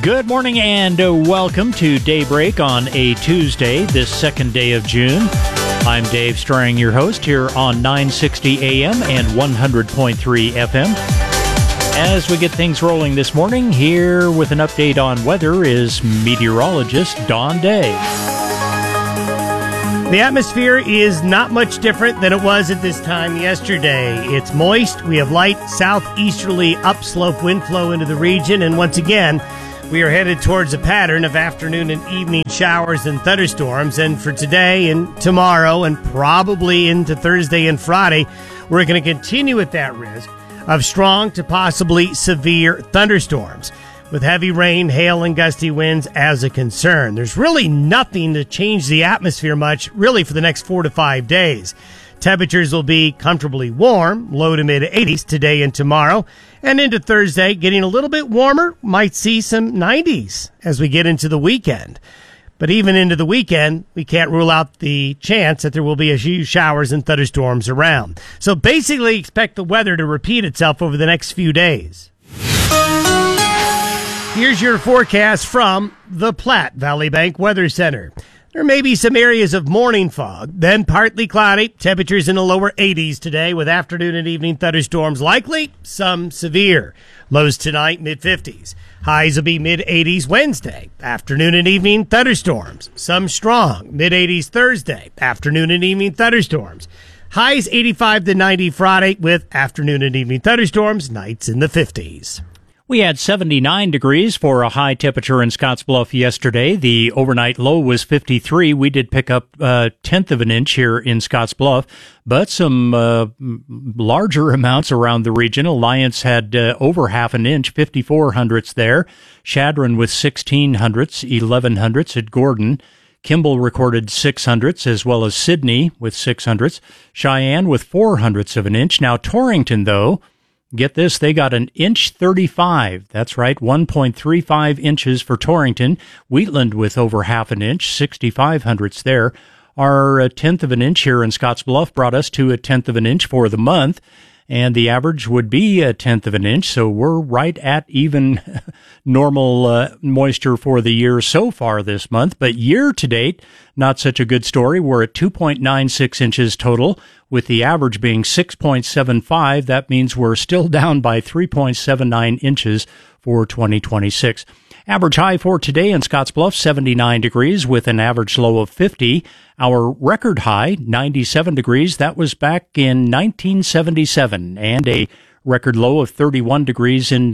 Good morning and welcome to Daybreak on a Tuesday, this second day of June. I'm Dave Strang, your host here on 960 AM and 100.3 FM. As we get things rolling this morning, here with an update on weather is meteorologist Don Day. The atmosphere is not much different than it was at this time yesterday. It's moist. We have light southeasterly upslope wind flow into the region, and once again, we are headed towards a pattern of afternoon and evening showers and thunderstorms. And for today and tomorrow and probably into Thursday and Friday, we're going to continue at that risk of strong to possibly severe thunderstorms with heavy rain, hail, and gusty winds as a concern. There's really nothing to change the atmosphere much, really, for the next 4 to 5 days. Temperatures will be comfortably warm, low to mid-80s today and tomorrow. And into Thursday, getting a little bit warmer, might see some 90s as we get into the weekend. But even into the weekend, we can't rule out the chance that there will be a few showers and thunderstorms around. So basically expect the weather to repeat itself over the next few days. Here's your forecast from the Platte Valley Bank Weather Center. There may be some areas of morning fog, then partly cloudy, temperatures in the lower 80s today with afternoon and evening thunderstorms likely, some severe. Lows tonight, mid-50s. Highs will be mid-80s Wednesday. Afternoon and evening thunderstorms, some strong. Mid-80s Thursday. Afternoon and evening thunderstorms. Highs 85 to 90 Friday with afternoon and evening thunderstorms. Nights in the 50s. We had 79 degrees for a high temperature in Scottsbluff yesterday. The overnight low was 53. We did pick up a tenth of an inch here in Scottsbluff, but some larger amounts around the region. Alliance had over half an inch, 54 hundredths there. Chadron with 16 hundredths, 11 hundredths at Gordon. Kimball recorded 6 hundredths, as well as Sidney with 6 hundredths. Cheyenne with 4 hundredths of an inch. Now Torrington, though, get this, they got an inch 35. That's right, 1.35 inches for Torrington. Wheatland with over half an inch, 65 hundredths there. Our tenth of an inch here in Scottsbluff brought us to a tenth of an inch for the month, and the average would be a tenth of an inch, so we're right at even normal moisture for the year so far this month. But year to date, not such a good story. We're at 2.96 inches total, with the average being 6.75. That means we're still down by 3.79 inches for 2026. Average high for today in Scottsbluff, 79 degrees with an average low of 50. Our record high, 97 degrees. That was back in 1977, and a record low of 31 degrees in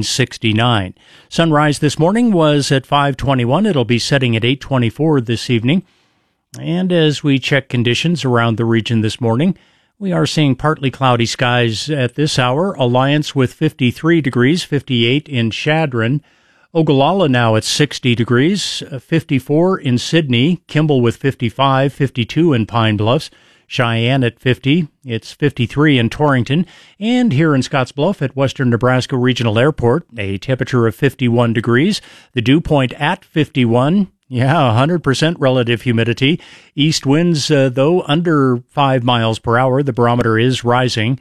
1969. Sunrise this morning was at 5:21. It'll be setting at 8:24 this evening. And as we check conditions around the region this morning, we are seeing partly cloudy skies at this hour. Alliance with 53 degrees, 58 in Chadron. Ogallala now at 60 degrees, 54 in Sidney. Kimball with 55, 52 in Pine Bluffs. Cheyenne at 50. It's 53 in Torrington. And here in Scottsbluff at Western Nebraska Regional Airport, a temperature of 51 degrees. The dew point at 51. Yeah, 100% relative humidity. East winds, though, under 5 miles per hour. The barometer is rising,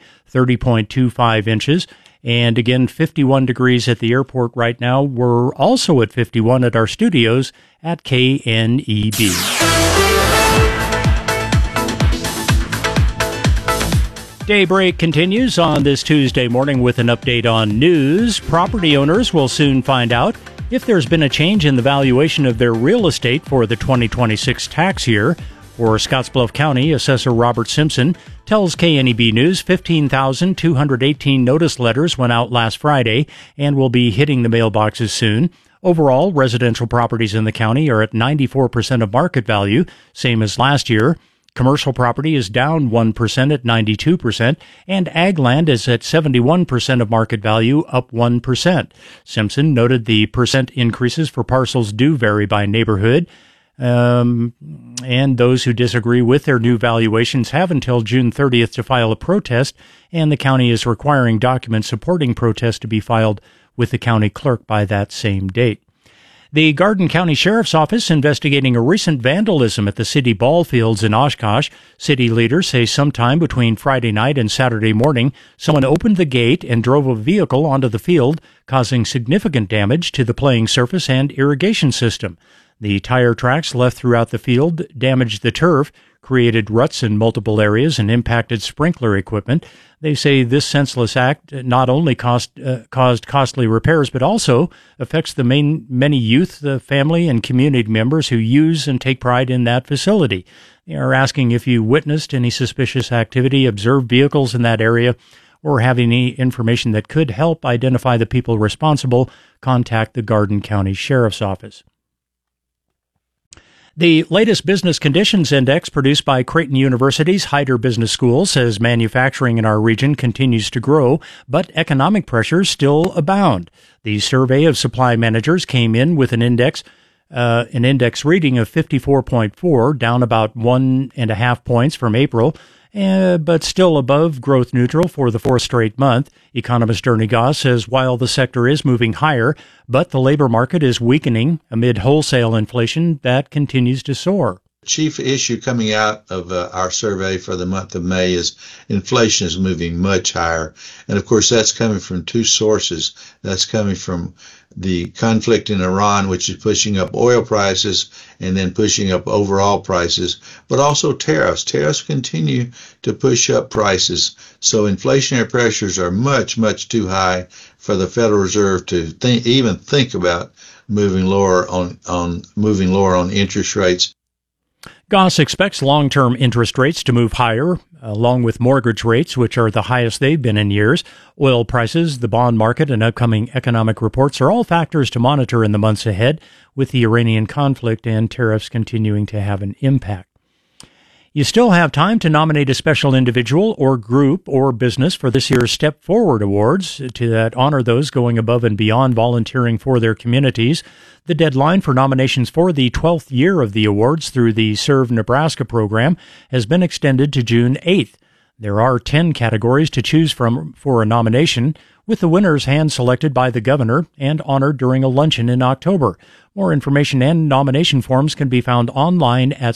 30.25 inches. And again, 51 degrees at the airport right now. We're also at 51 at our studios at KNEB. Daybreak continues on this Tuesday morning with an update on news. Property owners will soon find out if there's been a change in the valuation of their real estate for the 2026 tax year. For Scottsbluff County, Assessor Robert Simpson tells KNEB News 15,218 notice letters went out last Friday and will be hitting the mailboxes soon. Overall, residential properties in the county are at 94% of market value, same as last year. Commercial property is down 1% at 92%, and ag land is at 71% of market value, up 1%. Simpson noted the percent increases for parcels do vary by neighborhood. And those who disagree with their new valuations have until June 30th to file a protest, and the county is requiring documents supporting protests to be filed with the county clerk by that same date. The Garden County Sheriff's Office investigating a recent vandalism at the city ball fields in Oshkosh. City leaders say sometime between Friday night and Saturday morning, someone opened the gate and drove a vehicle onto the field, causing significant damage to the playing surface and irrigation system. The tire tracks left throughout the field damaged the turf, created ruts in multiple areas, and impacted sprinkler equipment. They say this senseless act not only caused costly repairs, but also affects the many youth, the family, and community members who use and take pride in that facility. They are asking if you witnessed any suspicious activity, observed vehicles in that area, or have any information that could help identify the people responsible, contact the Garden County Sheriff's Office. The latest Business Conditions Index produced by Creighton University's Hyder Business School says manufacturing in our region continues to grow, but economic pressures still abound. The survey of supply managers came in with an index reading of 54.4, down about 1.5 points from April, but still above growth neutral for the fourth straight month. Economist Ernie Goss says while the sector is moving higher, but the labor market is weakening amid wholesale inflation that continues to soar. The chief issue coming out of our survey for the month of May is inflation is moving much higher. And of course, that's coming from two sources. That's coming from the conflict in Iran, which is pushing up oil prices and then pushing up overall prices, but also tariffs. Tariffs continue to push up prices. So inflationary pressures are much, much too high for the Federal Reserve to even think about moving lower on interest rates. Goss expects long-term interest rates to move higher, along with mortgage rates, which are the highest they've been in years. Oil prices, the bond market, and upcoming economic reports are all factors to monitor in the months ahead, with the Iranian conflict and tariffs continuing to have an impact. You still have time to nominate a special individual or group or business for this year's Step Forward Awards that honor those going above and beyond volunteering for their communities. The deadline for nominations for the 12th year of the awards through the Serve Nebraska program has been extended to June 8th. There are 10 categories to choose from for a nomination, with the winners hand-selected by the governor and honored during a luncheon in October. More information and nomination forms can be found online at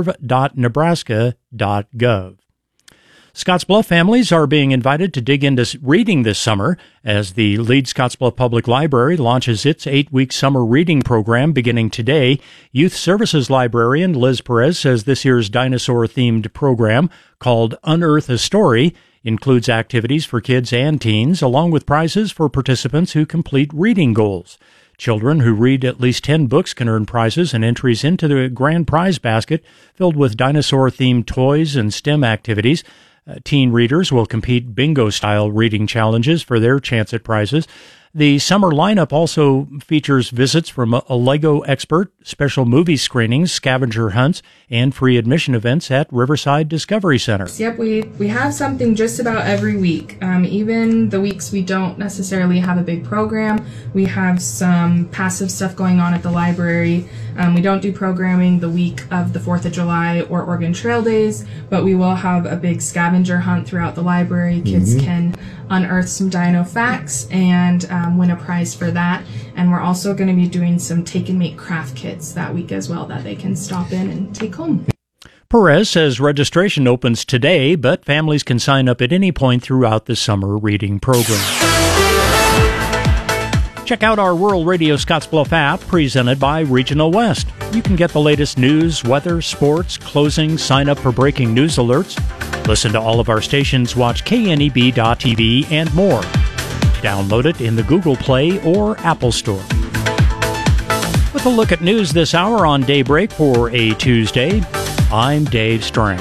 serve.nebraska.gov. Scottsbluff families are being invited to dig into reading this summer as the Lead Scottsbluff Public Library launches its 8-week summer reading program beginning today. Youth Services Librarian Liz Perez says this year's dinosaur-themed program, called Unearth a Story, includes activities for kids and teens, along with prizes for participants who complete reading goals. Children who read at least 10 books can earn prizes and entries into the grand prize basket filled with dinosaur-themed toys and STEM activities. Teen readers will compete bingo-style reading challenges for their chance at prizes. The summer lineup also features visits from a Lego expert, special movie screenings, scavenger hunts, and free admission events at Riverside Discovery Center. Yep, we have something just about every week. Even the weeks we don't necessarily have a big program, we have some passive stuff going on at the library. We don't do programming the week of the 4th of July or Oregon Trail Days, but we will have a big scavenger hunt throughout the library. Kids can unearth some dino facts and win a prize for that. And we're also going to be doing some take and make craft kits that week as well that they can stop in and take home. Perez says registration opens today, but families can sign up at any point throughout the summer reading program. Check out our Rural Radio Scottsbluff app presented by Regional West. You can get the latest news, weather, sports, closings, sign up for breaking news alerts, listen to all of our stations, watch kneb.tv, and more. Download it in the Google Play or Apple Store. With a look at news this hour on Daybreak for a Tuesday, I'm Dave Strang.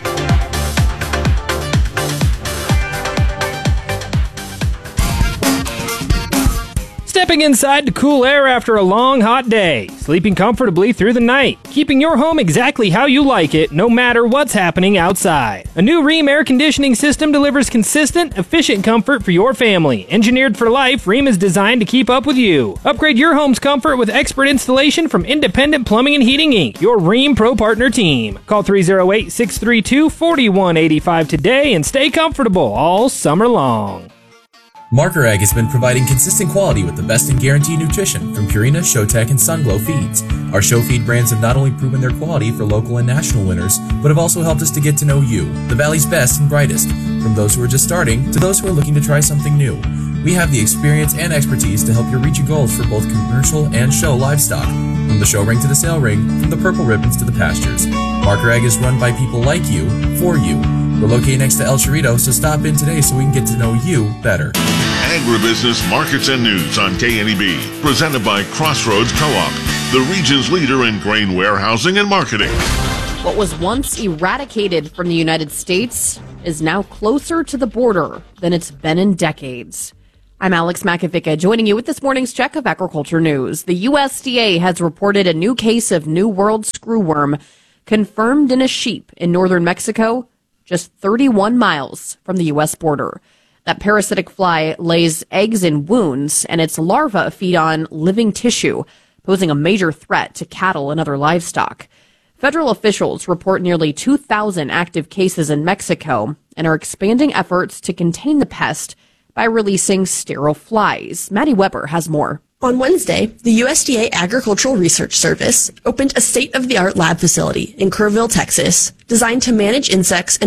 Stepping inside to cool air after a long, hot day. Sleeping comfortably through the night. Keeping your home exactly how you like it, no matter what's happening outside. A new Rheem air conditioning system delivers consistent, efficient comfort for your family. Engineered for life, Rheem is designed to keep up with you. Upgrade your home's comfort with expert installation from Independent Plumbing and Heating Inc., your Rheem Pro Partner team. Call 308-632-4185 today and stay comfortable all summer long. Marker Ag has been providing consistent quality with the best in guaranteed nutrition from Purina, Showtech, and Sunglow feeds. Our Show Feed brands have not only proven their quality for local and national winners, but have also helped us to get to know you, the Valley's best and brightest, from those who are just starting to those who are looking to try something new. We have the experience and expertise to help you reach your goals for both commercial and show livestock. From the show ring to the sale ring, from the purple ribbons to the pastures. Marker Ag is run by people like you, for you. We're located next to El Chorrito, so stop in today so we can get to know you better. Agribusiness Markets and News on KNEB, presented by Crossroads Co-op, the region's leader in grain warehousing and marketing. What was once eradicated from the United States is now closer to the border than it's been in decades. I'm Alex Makovica, joining you with this morning's check of agriculture news. The USDA has reported a new case of New World screwworm confirmed in a sheep in northern Mexico, just 31 miles from the U.S. border. That parasitic fly lays eggs in wounds, and its larvae feed on living tissue, posing a major threat to cattle and other livestock. Federal officials report nearly 2,000 active cases in Mexico and are expanding efforts to contain the pest by releasing sterile flies. Maddie Weber has more. On Wednesday, the USDA Agricultural Research Service opened a state-of-the-art lab facility in Kerrville, Texas, designed to manage insects and